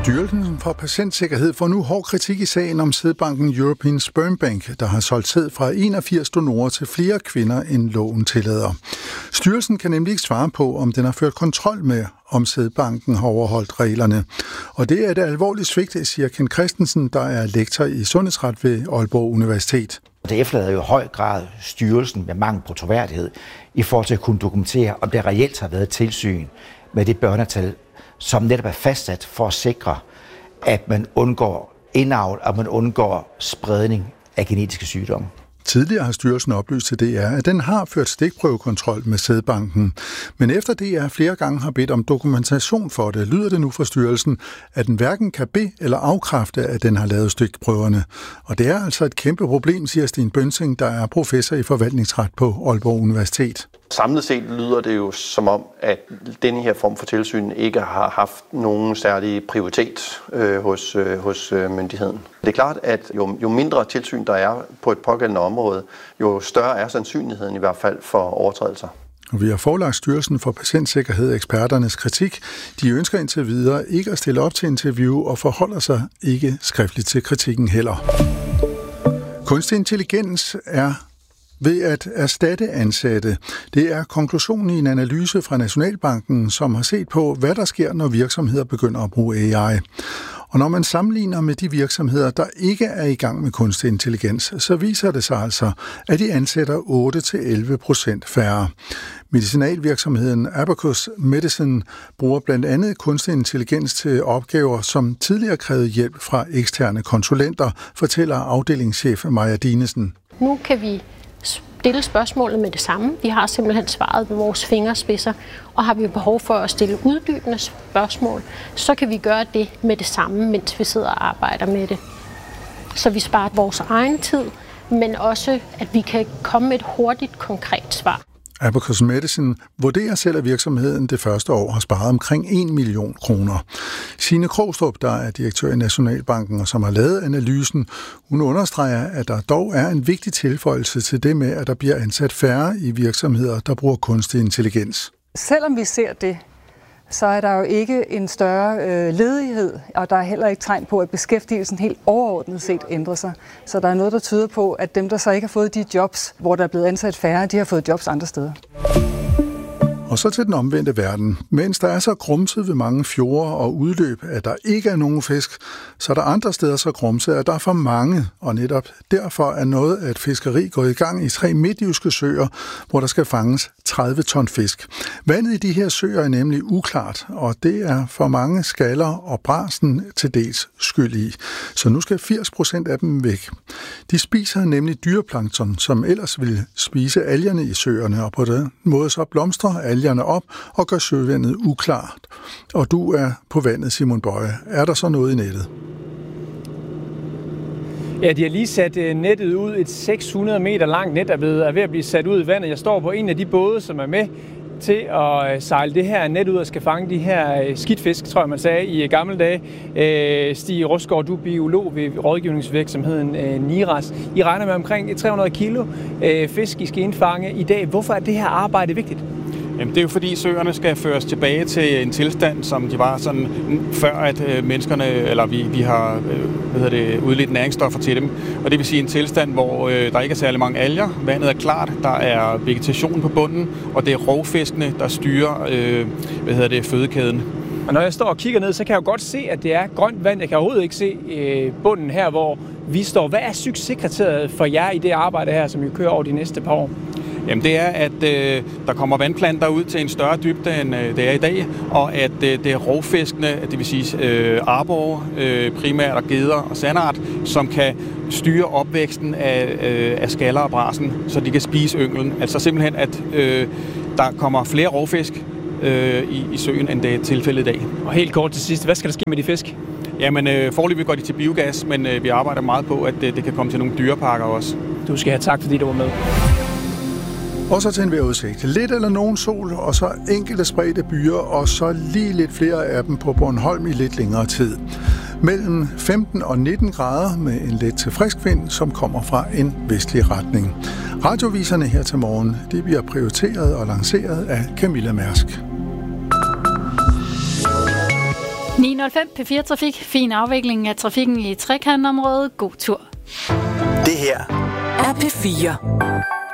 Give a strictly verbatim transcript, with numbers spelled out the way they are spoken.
Styrelsen for Patientsikkerhed får nu hård kritik i sagen om sædbanken European Sperm Bank, der har solgt sæd fra enogfirs donorer til flere kvinder, end loven tillader. Styrelsen kan nemlig ikke svare på, om den har ført kontrol med, om sædbanken har overholdt reglerne. Og det er et alvorligt svigt, siger Ken Christensen, der er lektor i sundhedsret ved Aalborg Universitet. Det efterlader jo i høj grad styrelsen med mangel på troværdighed i forhold til at kunne dokumentere, om der reelt har været tilsyn med det børnetal, som netop er fastsat for at sikre, at man undgår indavl, og man undgår spredning af genetiske sygdomme. Tidligere har styrelsen oplyst til D R, at den har ført stikprøvekontrol med sædbanken. Men efter D R flere gange har bedt om dokumentation for det, lyder det nu fra styrelsen, at den hverken kan be- eller afkræfte, at den har lavet stikprøverne. Og det er altså et kæmpe problem, siger Sten Bønsing, der er professor i forvaltningsret på Aalborg Universitet. Samlet set lyder det jo som om, at denne her form for tilsyn ikke har haft nogen særlig prioritet øh, hos, øh, hos øh, myndigheden. Det er klart, at jo, jo mindre tilsyn der er på et pågældende område, jo større er sandsynligheden i hvert fald for overtrædelser. Og vi har forelagt Styrelsen for Patientsikkerhed eksperternes kritik. De ønsker indtil videre ikke at stille op til interview og forholder sig ikke skriftligt til kritikken heller. Kunstig intelligens er ved at erstatte ansatte. Det er konklusionen i en analyse fra Nationalbanken, som har set på, hvad der sker, når virksomheder begynder at bruge A I. Og når man sammenligner med de virksomheder, der ikke er i gang med kunstig intelligens, så viser det sig altså, at de ansætter otte til elleve procent færre. Medicinalvirksomheden Abacus Medicine bruger blandt andet kunstig intelligens til opgaver, som tidligere krævede hjælp fra eksterne konsulenter, fortæller afdelingschef Maja Dinesen. Nu kan vi stille spørgsmålet med det samme. Vi har simpelthen svaret med vores fingerspidser, og har vi behov for at stille uddybende spørgsmål, så kan vi gøre det med det samme, mens vi sidder og arbejder med det. Så vi sparer vores egen tid, men også, at vi kan komme med et hurtigt, konkret svar. Abacus Medicine vurderer selv, at virksomheden det første år har sparet omkring en million kroner. Signe Krogstrup, der er direktør i Nationalbanken og som har lavet analysen, hun understreger, at der dog er en vigtig tilføjelse til det med, at der bliver ansat færre i virksomheder, der bruger kunstig intelligens. Selvom vi ser det, så er der jo ikke en større øh, ledighed, og der er heller ikke tegn på, at beskæftigelsen helt overordnet set ændrer sig. Så der er noget, der tyder på, at dem, der så ikke har fået de jobs, hvor der er blevet ansat færre, de har fået jobs andre steder. Og så til den omvendte verden. Mens der er så grumset ved mange fjorde og udløb, at der ikke er nogen fisk, så er der andre steder så grumset, at der er for mange. Og netop derfor er noget af et fiskeri gået i gang i tre midtjyske søer, hvor der skal fanges tredive ton fisk. Vandet i de her søer er nemlig uklart, og det er for mange skaller og brasen til dels skyld i. Så nu skal firs procent af dem væk. De spiser nemlig dyreplankton, som ellers ville spise algerne i søerne, og på den måde så blomstrer algerne op og gør søvandet uklart. Og du er på vandet, Simon Bøje. Er der så noget i nettet? Ja, de har lige sat nettet ud. Et seks hundrede meter langt net er ved, er ved at blive sat ud i vandet. Jeg står på en af de både, som er med til at sejle det her net ud og skal fange de her skidtfisk, tror jeg man sagde i gamle dage. Stig Rosgaard, du er biolog ved rådgivningsvirksomheden Niras. I regner med omkring tre hundrede kilo fisk, I skal indfange i dag. Hvorfor er det her arbejde vigtigt? Jamen, det er jo fordi søerne skal føres tilbage til en tilstand, som de var sådan før, at øh, menneskerne, eller vi, vi har øh, hvad hedder det, udledt næringsstoffer til dem. Og det vil sige en tilstand, hvor øh, der ikke er særlig mange alger, vandet er klart, der er vegetation på bunden, og det er rovfiskene, der styrer øh, hvad hedder det, fødekæden. Og når jeg står og kigger ned, så kan jeg jo godt se, at det er grønt vand. Jeg kan overhovedet ikke se øh, bunden her, hvor vi står. Hvad er succeskriteriet for jer i det arbejde her, som I kører over de næste par år? Jamen det er, at øh, der kommer vandplanter ud til en større dybde, end øh, det er i dag, og at øh, det er rovfiskene, det vil sige øh, arbor, øh, primært og geder og sandart, som kan styre opvæksten af, øh, af skaller og brasen, så de kan spise ynglen. Altså simpelthen, at øh, der kommer flere rovfisk øh, i, i søen, end det er tilfældet i dag. Og helt kort til sidst, hvad skal der ske med de fisk? Jamen øh, foreløbig går de til biogas, men øh, vi arbejder meget på, at det, det kan komme til nogle dyreparker også. Du skal have tak, fordi du var med. Og så til en vejrudsigt. Lidt eller nogen sol, og så enkelte spredte byer, og så lige lidt flere af dem på Bornholm i lidt længere tid. Mellem femten og nitten grader med en let til frisk vind, som kommer fra en vestlig retning. Radioviserne her til morgen, de bliver prioriteret og lanceret af Camilla Mærsk. ni nul fem P fire Trafik. Fin afvikling af trafikken i trekantområdet. God tur. Det her er P fire.